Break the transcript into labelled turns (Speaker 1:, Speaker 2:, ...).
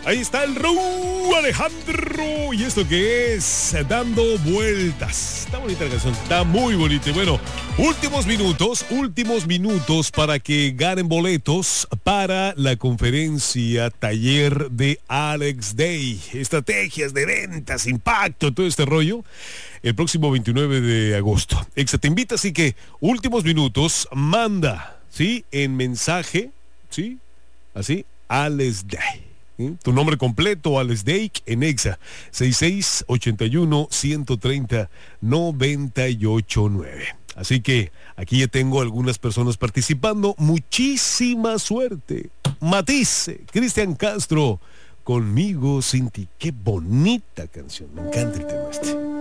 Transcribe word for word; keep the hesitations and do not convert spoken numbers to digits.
Speaker 1: Ahí está el Raúl Alejandro. ¿Y esto qué es? Dando vueltas. Está bonita la canción, está muy bonita. Y bueno, últimos minutos, últimos minutos para que ganen boletos para la conferencia taller de Alex Day. Estrategias de ventas, impacto, todo este rollo. El próximo veintinueve de agosto. Exa te invita, así que últimos minutos, manda, ¿sí? En mensaje, ¿sí? Así, Alex Day. ¿Sí? Tu nombre completo, Alex Day, en Exa, seis seis ocho uno, uno tres cero, nueve ocho nueve. Así que aquí ya tengo algunas personas participando. Muchísima suerte. Matisse, Cristian Castro, Conmigo sin ti. Qué bonita canción, me encanta el tema este.